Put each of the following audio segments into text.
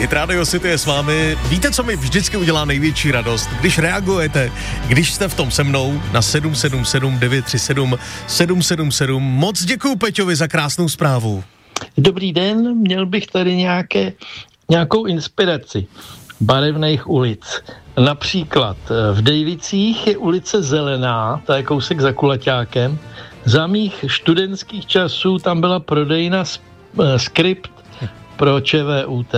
Hit Radio City je s vámi. Víte, co mi vždycky udělá největší radost? Když reagujete, když jste v tom se mnou na 777 937 777. Moc děkuju Peťovi za krásnou zprávu. Dobrý den, měl bych tady nějakou inspiraci barevných ulic. Například v Dejvicích je ulice Zelená, ta je kousek za Kulaťákem. Za mých studentských časů tam byla prodejna Skript pro ČVUT.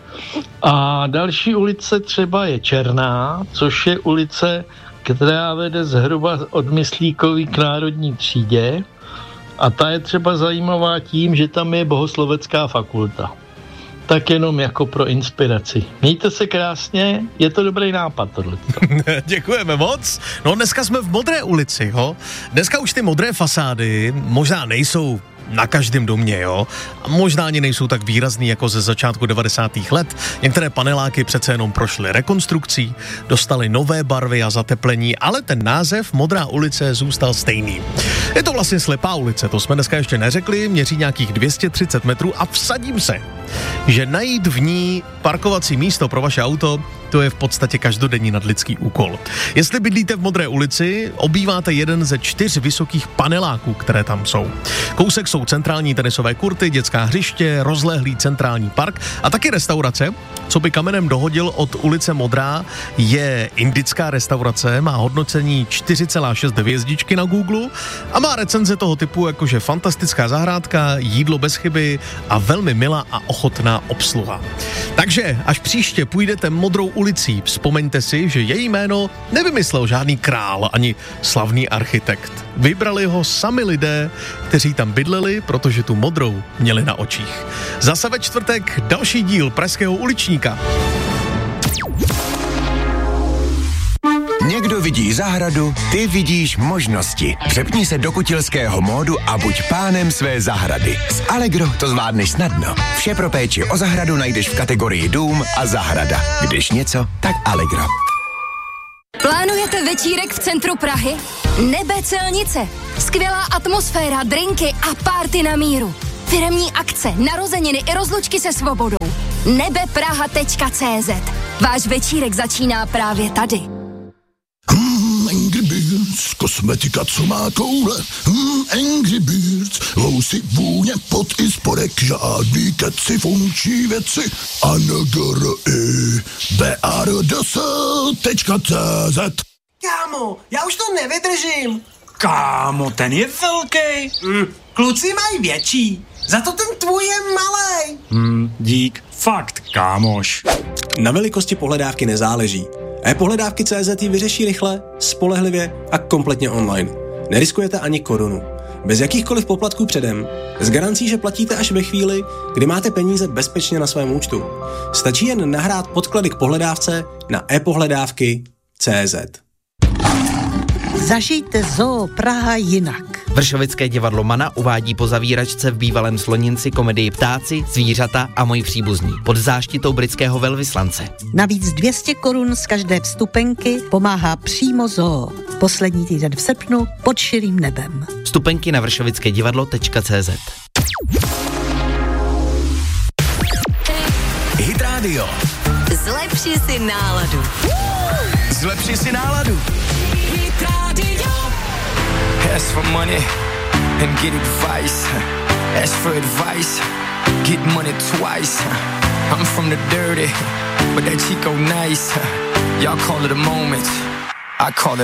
A další ulice třeba je Černá, což je ulice, která vede zhruba od Myslíkový k Národní třídě. A ta je třeba zajímavá tím, že tam je bohoslovecká fakulta. Tak jenom jako pro inspiraci. Mějte se krásně, je to dobrý nápad tohle. Děkujeme moc. No dneska jsme v Modré ulici, jo. Dneska už ty modré fasády možná nejsou na každém domě, jo. A možná ani nejsou tak výrazný jako ze začátku 90. let. Některé paneláky přece jenom prošly rekonstrukcí, dostaly nové barvy a zateplení, ale ten název Modrá ulice zůstal stejný. Je to vlastně slepá ulice, to jsme dneska ještě neřekli, měří nějakých 230 metrů a vsadím se, že najít v ní parkovací místo pro vaše auto, to je v podstatě každodenní nadlidský úkol. Jestli bydlíte v Modré ulici, obýváte jeden ze 4 vysokých paneláků, které tam jsou. Kousek jsou centrální tenisové kurty, dětská hřiště, rozlehlý centrální park a taky restaurace. Co by kamenem dohodil od ulice Modrá, je indická restaurace, má hodnocení 4,6 hvězdičky na Google a má recenze toho typu, jakože fantastická zahrádka, jídlo bez chyby a velmi milá a ochotná obsluha. Takže až příště půjdete Modrou ulicí, vzpomeňte si, že její jméno nevymyslel žádný král ani slavný architekt. Vybrali ho sami lidé, kteří tam bydleli, protože tu modrou měli na očích. Zase ve čtvrtek další díl Pražského uličníka. Někdo vidí zahradu, ty vidíš možnosti. Přepni se do kutilského módu a buď pánem své zahrady. S Allegro to zvládneš snadno. Vše pro péči o zahradu najdeš v kategorii dům a zahrada. Když něco, tak Allegro. Plánujete večírek v centru Prahy? Nebe Celnice. Skvělá atmosféra, drinky a party na míru. Firemní akce, narozeniny i rozlučky se svobodou. nebepraha.cz. Váš večírek začíná právě tady. Angry Birds, kosmetika, co má koule. Angry Birds, vousy, vůně, pot i spodek, žádný keci, funkční věci. BARDS.cz. Kámo, já už to nevydržím. Kámo, ten je velký. Kluci mají větší, za to ten tvůj je malej. Dík, fakt, kámoš. Na velikosti pohledávky nezáleží. E-pohledávky.cz ji vyřeší rychle, spolehlivě a kompletně online. Neriskujete ani korunu. Bez jakýchkoliv poplatků předem. S garancí, že platíte až ve chvíli, kdy máte peníze bezpečně na svém účtu. Stačí jen nahrát podklady k pohledávce na e-pohledávky.cz. Zažijte Zoo Praha jinak. Vršovické divadlo Mana uvádí po zavíračce v bývalém Sloninci komedii Ptáci, zvířata a moji příbuzní pod záštitou britského velvyslance. Navíc 200 korun z každé vstupenky pomáhá přímo Zoo. Poslední týden v srpnu pod širým nebem. Vstupenky na vršovickédivadlo.cz. Hit Radio. Zlepši si náladu. Zlepši si náladu. Hit Radio. Ask for money and get advice. Ask for advice, get money twice. I'm from the dirty, but that Chico nice. Y'all call it a moment, I call it